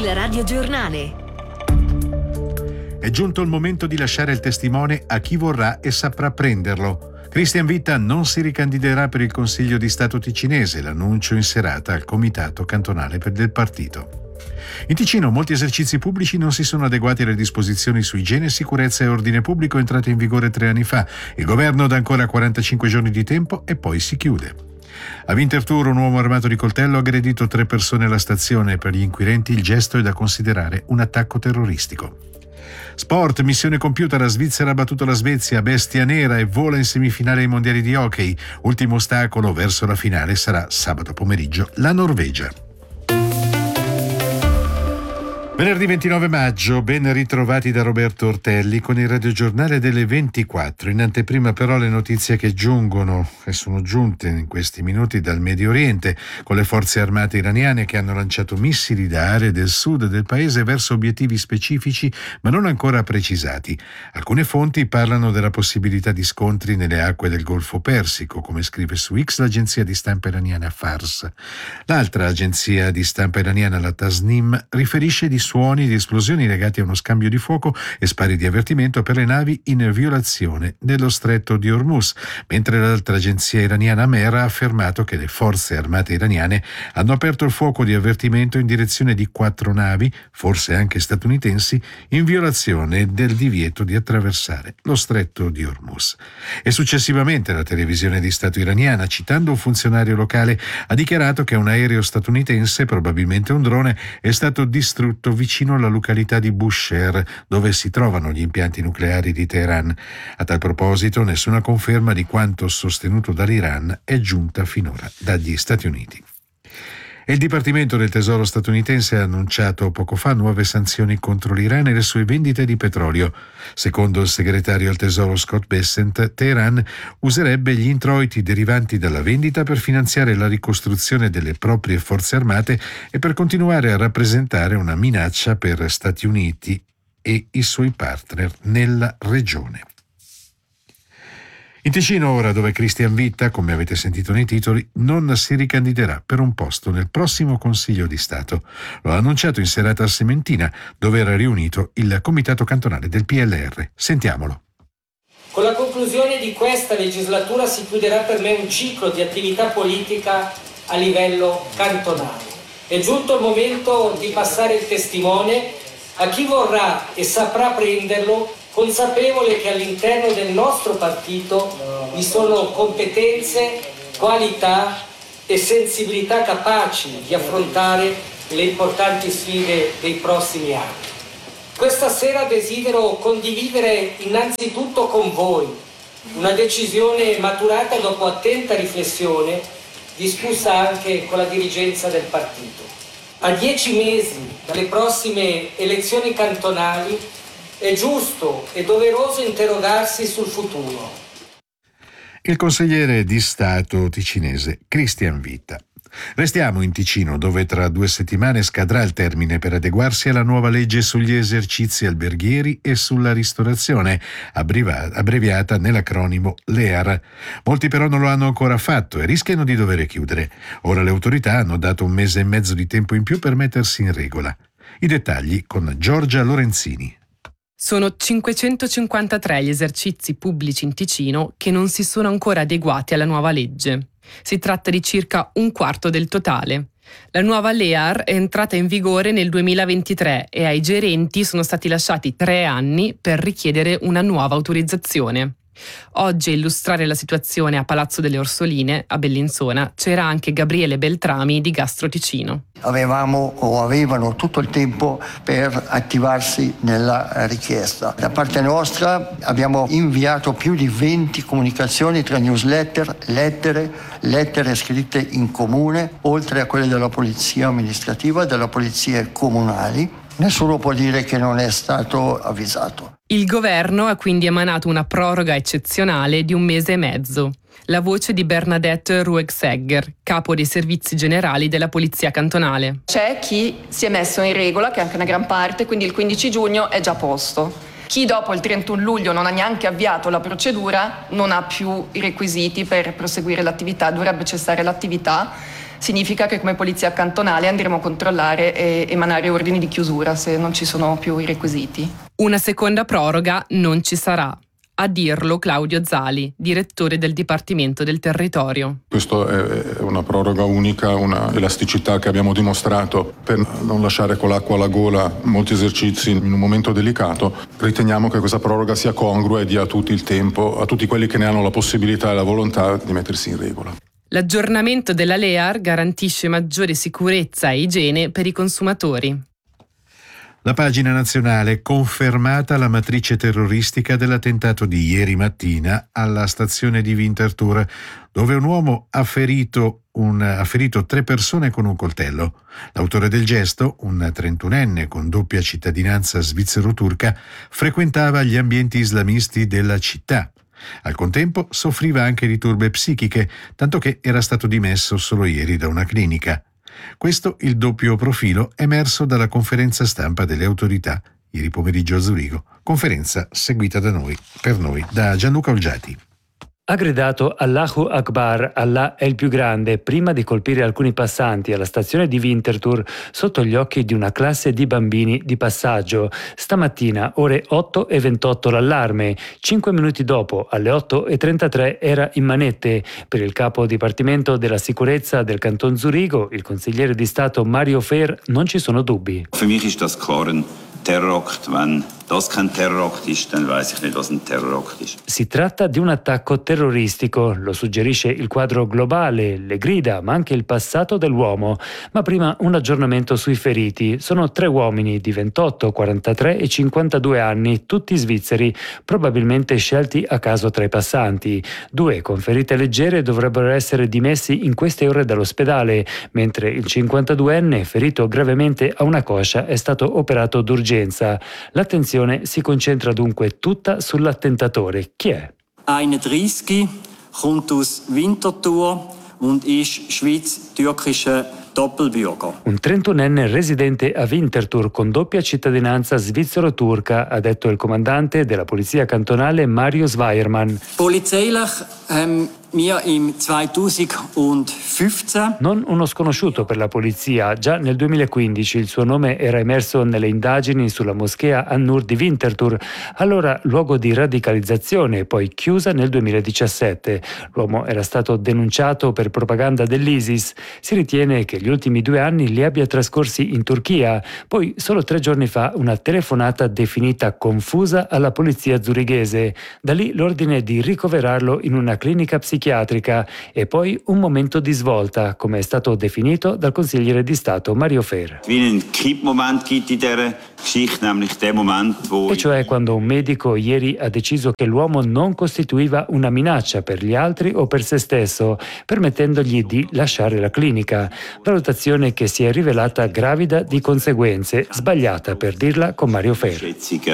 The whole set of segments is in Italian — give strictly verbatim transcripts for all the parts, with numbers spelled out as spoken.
Il radiogiornale. È giunto il momento di lasciare il testimone a chi vorrà e saprà prenderlo. Christian Witta non si ricandiderà per il Consiglio di Stato ticinese, l'annuncio in serata al Comitato Cantonale del partito. In Ticino molti esercizi pubblici non si sono adeguati alle disposizioni su igiene, sicurezza e ordine pubblico entrate in vigore tre anni fa. Il governo dà ancora quarantacinque giorni di tempo e poi si chiude. A Winterthur un uomo armato di coltello ha aggredito tre persone alla stazione. Per gli inquirenti il gesto è da considerare un attacco terroristico. Sport, missione compiuta, la Svizzera ha battuto la Svezia, bestia nera, e vola in semifinale ai mondiali di hockey. Ultimo ostacolo verso la finale sarà sabato pomeriggio la Norvegia. Venerdì ventinove maggio, ben ritrovati da Roberto Ortelli con il radiogiornale delle ventiquattro. In anteprima però le notizie che giungono e sono giunte in questi minuti dal Medio Oriente, con le forze armate iraniane che hanno lanciato missili da aree del sud del paese verso obiettivi specifici ma non ancora precisati. Alcune fonti parlano della possibilità di scontri nelle acque del Golfo Persico, come scrive su X l'agenzia di stampa iraniana Fars. L'altra agenzia di stampa iraniana, la Tasnim, riferisce di suoni di esplosioni legati a uno scambio di fuoco e spari di avvertimento per le navi in violazione dello stretto di Hormuz, mentre l'altra agenzia iraniana Mer ha affermato che le forze armate iraniane hanno aperto il fuoco di avvertimento in direzione di quattro navi, forse anche statunitensi, in violazione del divieto di attraversare lo stretto di Hormuz. E successivamente la televisione di Stato iraniana, citando un funzionario locale, ha dichiarato che un aereo statunitense, probabilmente un drone, è stato distrutto vicino alla località di Bushehr, dove si trovano gli impianti nucleari di Teheran. A tal proposito, nessuna conferma di quanto sostenuto dall'Iran è giunta finora dagli Stati Uniti. Il Dipartimento del Tesoro statunitense ha annunciato poco fa nuove sanzioni contro l'Iran e le sue vendite di petrolio. Secondo il segretario al Tesoro Scott Bessent, Teheran userebbe gli introiti derivanti dalla vendita per finanziare la ricostruzione delle proprie forze armate e per continuare a rappresentare una minaccia per Stati Uniti e i suoi partner nella regione. In Ticino ora, dove Christian Witta, come avete sentito nei titoli, non si ricandiderà per un posto nel prossimo Consiglio di Stato. Lo ha annunciato in serata a Sementina, dove era riunito il Comitato Cantonale del P L R. Sentiamolo. Con la conclusione di questa legislatura si chiuderà per me un ciclo di attività politica a livello cantonale. È giunto il momento di passare il testimone a chi vorrà e saprà prenderlo, consapevole che all'interno del nostro partito vi sono competenze, qualità e sensibilità capaci di affrontare le importanti sfide dei prossimi anni. Questa sera desidero condividere innanzitutto con voi una decisione maturata dopo attenta riflessione, discussa anche con la dirigenza del partito. A dieci mesi dalle prossime elezioni cantonali è giusto e doveroso interrogarsi sul futuro. Il consigliere di Stato ticinese Christian Witta. Restiamo in Ticino, dove tra due settimane scadrà il termine per adeguarsi alla nuova legge sugli esercizi alberghieri e sulla ristorazione, abbreviata nell'acronimo L E A R. Molti però non lo hanno ancora fatto e rischiano di dover chiudere. Ora le autorità hanno dato un mese e mezzo di tempo in più per mettersi in regola. I dettagli con Giorgia Lorenzini. Sono cinquecentocinquantatré gli esercizi pubblici in Ticino che non si sono ancora adeguati alla nuova legge. Si tratta di circa un quarto del totale. La nuova L E A R è entrata in vigore nel duemilaventitré e ai gerenti sono stati lasciati tre anni per richiedere una nuova autorizzazione. Oggi a illustrare la situazione a Palazzo delle Orsoline, a Bellinzona, c'era anche Gabriele Beltrami di Gastro Ticino. Avevamo o avevano tutto il tempo per attivarsi nella richiesta. Da parte nostra abbiamo inviato più di venti comunicazioni tra newsletter, lettere, lettere scritte in comune, oltre a quelle della polizia amministrativa e delle polizie comunali. Nessuno può dire che non è stato avvisato. Il governo ha quindi emanato una proroga eccezionale di un mese e mezzo. La voce di Bernadette Ruegsegger, capo dei servizi generali della Polizia Cantonale. C'è chi si è messo in regola, che è anche una gran parte, quindi il quindici giugno è già a posto. Chi dopo il trentuno luglio non ha neanche avviato la procedura non ha più i requisiti per proseguire l'attività, dovrebbe cessare l'attività significa che come polizia cantonale andremo a controllare e emanare ordini di chiusura se non ci sono più i requisiti. Una seconda proroga non ci sarà. A dirlo Claudio Zali, direttore del Dipartimento del Territorio. Questo è una proroga unica, una elasticità che abbiamo dimostrato per non lasciare con l'acqua alla gola molti esercizi in un momento delicato. Riteniamo che questa proroga sia congrua e dia a tutti il tempo, a tutti quelli che ne hanno la possibilità e la volontà di mettersi in regola. L'aggiornamento della L E A R garantisce maggiore sicurezza e igiene per i consumatori. La pagina nazionale: confermata la matrice terroristica dell'attentato di ieri mattina alla stazione di Winterthur, dove un uomo ha ferito, un, ha ferito tre persone con un coltello. L'autore del gesto, un trentunenne con doppia cittadinanza svizzero-turca, frequentava gli ambienti islamisti della città. Al contempo soffriva anche di turbe psichiche, tanto che era stato dimesso solo ieri da una clinica. Questo il doppio profilo emerso dalla conferenza stampa delle autorità ieri pomeriggio a Zurigo, conferenza seguita da noi, per noi, da Gianluca Olgiati. Ha gridato Allahu Akbar, Allah è il più grande, prima di colpire alcuni passanti alla stazione di Winterthur sotto gli occhi di una classe di bambini di passaggio. Stamattina, ore otto e ventotto l'allarme. Cinque minuti dopo, alle otto e trentatré, era in manette. Per il capo dipartimento della sicurezza del Canton Zurigo, il consigliere di Stato Mario Fehr, non ci sono dubbi. Für mich ist das klar ein Terrorakt. Wenn das kein Terrorakt ist, dann weiß ich nicht, was ein Terrorakt ist. Si tratta di un attacco terroristico, lo suggerisce il quadro globale, le grida, ma anche il passato dell'uomo. Ma prima un aggiornamento sui feriti. Sono tre uomini di ventotto, quarantatré e cinquantadue anni, tutti svizzeri, probabilmente scelti a caso tra i passanti. Due con ferite leggere dovrebbero essere dimessi in queste ore dall'ospedale, mentre il cinquantaduenne, ferito gravemente a una coscia, è stato operato d'urgenza. L'attenzione si concentra dunque tutta sull'attentatore. Chi è? einunddreißig, kommt aus Winterthur und ist schweiz-türkischer Doppelbürger. Un trentunenne residente a Winterthur con doppia cittadinanza svizzero-turca, ha detto il comandante della polizia cantonale Mario Zweiermann. Polizeilich ähm, wir im zweitausendfünfzehn. Non uno sconosciuto per la polizia. Già nel duemilaquindici il suo nome era emerso nelle indagini sulla moschea An-Nur di Winterthur, allora luogo di radicalizzazione, poi chiusa nel duemiladiciassette. L'uomo era stato denunciato per propaganda dell'ISIS. Si ritiene che gli ultimi due anni li abbia trascorsi in Turchia. Poi, solo tre giorni fa, una telefonata definita confusa alla polizia zurighese. Da lì l'ordine di ricoverarlo in una clinica psichiatrica e poi un momento di svolta, come è stato definito dal consigliere di Stato Mario Fehr. E cioè quando un medico ieri ha deciso che l'uomo non costituiva una minaccia per gli altri o per se stesso, permettendogli di lasciare la clinica. Valutazione che si è rivelata gravida di conseguenze, sbagliata per dirla con Mario Fehr.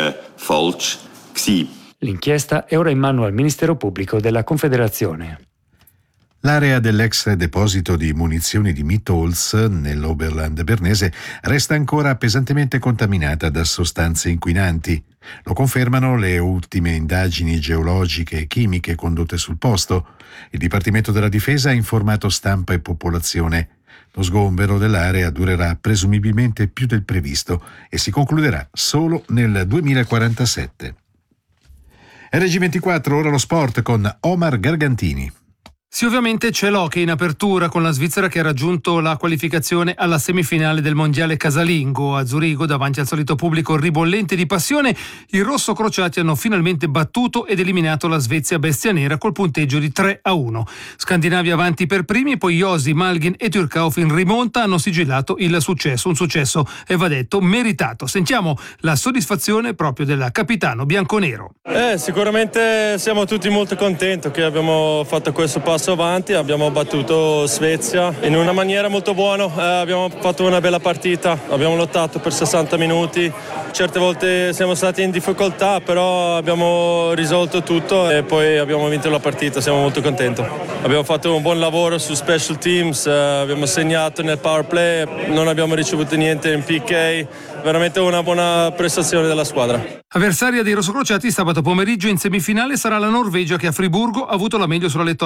L'inchiesta è ora in mano al Ministero Pubblico della Confederazione. L'area dell'ex deposito di munizioni di Mitholz, nell'Oberland bernese, resta ancora pesantemente contaminata da sostanze inquinanti. Lo confermano le ultime indagini geologiche e chimiche condotte sul posto. Il Dipartimento della Difesa ha informato stampa e popolazione. Lo sgombero dell'area durerà presumibilmente più del previsto e si concluderà solo nel duemilaquarantasette. R G ventiquattro, ora lo sport con Omar Gargantini. Sì, ovviamente c'è l'hockey in apertura con la Svizzera che ha raggiunto la qualificazione alla semifinale del mondiale casalingo. A Zurigo, davanti al solito pubblico ribollente di passione, i rosso-crociati hanno finalmente battuto ed eliminato la Svezia bestia nera col punteggio di tre a uno. Scandinavi avanti per primi, poi Josi, Malgin e Türkhoff in rimonta hanno sigillato il successo, un successo, e va detto, meritato. Sentiamo la soddisfazione proprio del capitano bianconero. Eh, sicuramente siamo tutti molto contenti che abbiamo fatto questo passo avanti, abbiamo battuto Svezia in una maniera molto buona, eh, abbiamo fatto una bella partita, abbiamo lottato per sessanta minuti, certe volte siamo stati in difficoltà però abbiamo risolto tutto e poi abbiamo vinto la partita, siamo molto contenti. Abbiamo fatto un buon lavoro su special teams, eh, abbiamo segnato nel power play, non abbiamo ricevuto niente in P K, veramente una buona prestazione della squadra. Avversaria dei rossocrociati sabato pomeriggio in semifinale sarà la Norvegia che a Friburgo ha avuto la meglio sulla Lettonia per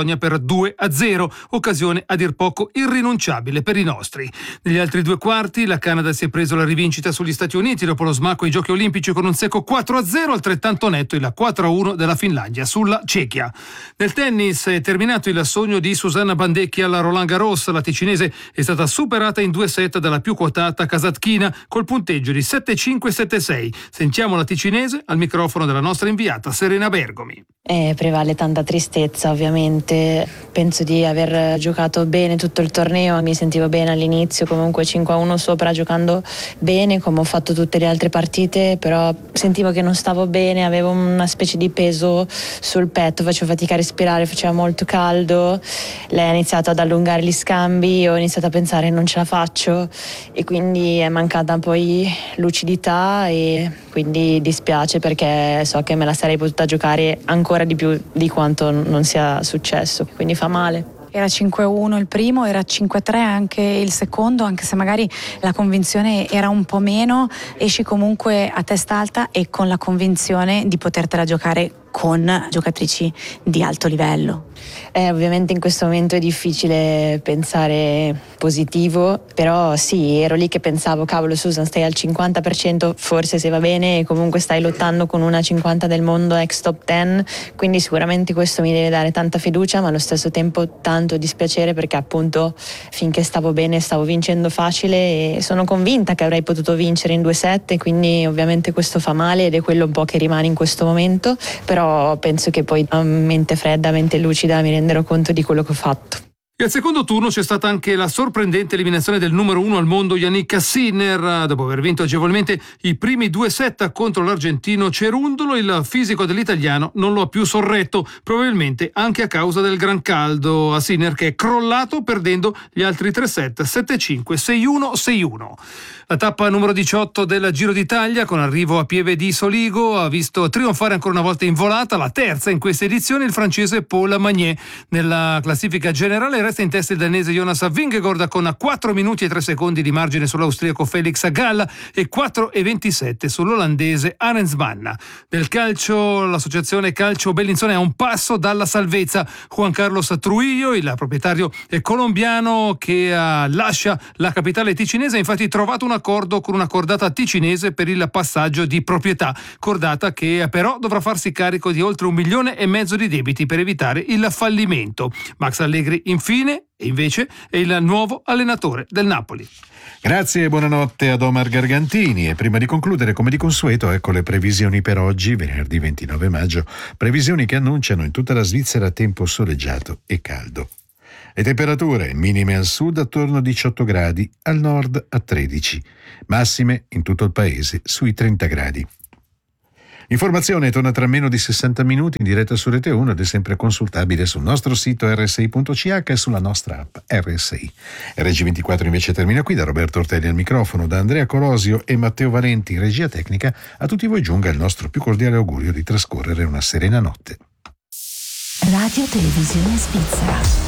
due a zero, occasione a dir poco irrinunciabile per i nostri. Negli altri due quarti la Canada si è preso la rivincita sugli Stati Uniti dopo lo smacco ai Giochi Olimpici con un secco quattro a zero, altrettanto netto il quattro a uno della Finlandia sulla Cechia. Nel tennis è terminato il sogno di Susanna Bandecchi alla Roland Garros. La ticinese è stata superata in due set dalla più quotata kazakhina col punteggio di sette cinque sette sei. Sentiamo la ticinese al microfono della nostra inviata Serena Bergomi. Eh, prevale tanta tristezza, ovviamente. Penso di aver giocato bene tutto il torneo, mi sentivo bene all'inizio, comunque cinque a uno sopra, giocando bene come ho fatto tutte le altre partite, però sentivo che non stavo bene, avevo una specie di peso sul petto, facevo fatica a respirare, faceva molto caldo. Lei ha iniziato ad allungare gli scambi, ho iniziato a pensare non ce la faccio e quindi è mancata poi lucidità e quindi dispiace perché so che me la sarei potuta giocare ancora di più di quanto non sia successo, quindi fa male. Era cinque a uno il primo, era cinque a tre anche il secondo, anche se magari la convinzione era un po' meno, esci comunque a testa alta e con la convinzione di potertela giocare con giocatrici di alto livello. Eh, ovviamente in questo momento è difficile pensare positivo, però sì, ero lì che pensavo, cavolo Susan, stai al cinquanta per cento, forse se va bene, e comunque stai lottando con una cinquanta del mondo ex top dieci, quindi sicuramente questo mi deve dare tanta fiducia, ma allo stesso tempo tanto dispiacere perché appunto finché stavo bene stavo vincendo facile e sono convinta che avrei potuto vincere in due set, quindi ovviamente questo fa male ed è quello un po' che rimane in questo momento, però penso che poi a mente fredda, a mente lucida mi renderò conto di quello che ho fatto. E al secondo turno c'è stata anche la sorprendente eliminazione del numero uno al mondo Jannik Sinner. Dopo aver vinto agevolmente i primi due set contro l'argentino Cerundolo, il fisico dell'italiano non lo ha più sorretto, probabilmente anche a causa del gran caldo a Sinner, che è crollato perdendo gli altri tre set sette cinque, sei uno, sei uno. La tappa numero diciotto del Giro d'Italia, con arrivo a Pieve di Soligo, ha visto trionfare ancora una volta in volata, la terza in questa edizione, il francese Paul Magnier. Nella classifica generale resta in testa il danese Jonas Vingegaard con quattro minuti e tre secondi di margine sull'austriaco Felix Gall e quattro e ventisette sull'olandese Arends Manna. Nel calcio, l'associazione Calcio Bellinzona è a un passo dalla salvezza. Juan Carlos Trujillo, il proprietario colombiano che uh, lascia la capitale ticinese, ha infatti trovato un accordo con una cordata ticinese per il passaggio di proprietà, cordata che però dovrà farsi carico di oltre un milione e mezzo di debiti per evitare il fallimento. Max Allegri infine e invece è il nuovo allenatore del Napoli. Grazie e buonanotte ad Omar Gargantini. E prima di concludere, come di consueto, ecco le previsioni per oggi, venerdì ventinove maggio, previsioni che annunciano in tutta la Svizzera tempo soleggiato e caldo. Le temperature minime al sud attorno a diciotto gradi, al nord a tredici, massime in tutto il paese sui trenta gradi. L'informazione torna tra meno di sessanta minuti in diretta su Rete uno ed è sempre consultabile sul nostro sito erre esse i punto ci acca e sulla nostra app erre esse i. erre gi ventiquattro invece termina qui. Da Roberto Ortelli al microfono, da Andrea Colosio e Matteo Valenti in regia tecnica, a tutti voi giunga il nostro più cordiale augurio di trascorrere una serena notte. Radio Televisione Svizzera.